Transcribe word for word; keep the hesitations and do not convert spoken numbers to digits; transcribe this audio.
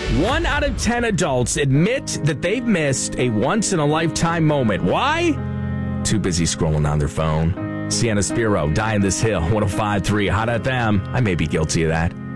One out of ten adults admit that they've missed a once-in-a-lifetime moment. Why? Too busy scrolling on their phone. Sienna Spiro, Die in This Hill, one oh five point three Hot F M. I may be guilty of that.